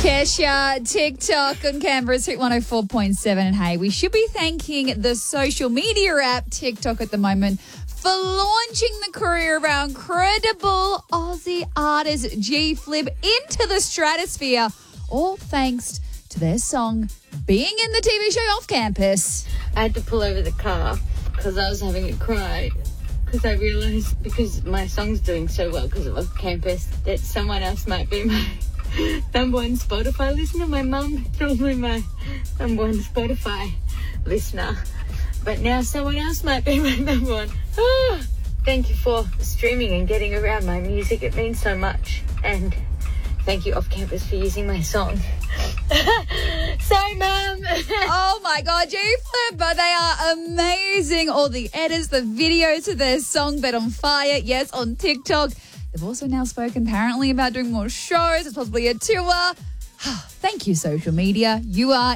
Kesha, TikTok on Canberra's Hit 104.7. And hey, we should be thanking the social media app TikTok at the moment for launching the career of our incredible Aussie artist G-Flip into the stratosphere, all thanks to their song being in the TV show Off Campus. I had to pull over the car because I was having a cry because I realised because my song's doing so well because of Off Campus that someone else might be my number one Spotify listener. My mum is normally my number one Spotify listener, but now someone else might be my number one. Oh, thank you for streaming and getting around my music. It means so much. And thank you, Off Campus, for using my song. Sorry, Mum. Oh, my God, G-Flip, but they are amazing. All the edits, the videos to their song, Bet on Fire, yes, on TikTok. They've also now spoken apparently about doing more shows. It's possibly a tour. Thank you, social media. You are